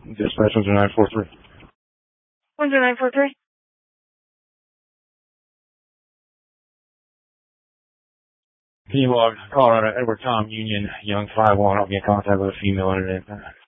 Dispatch 10943. 10943. Can you log Colorado Edward Tom Union Young 51? I'll get in contact with a female internet.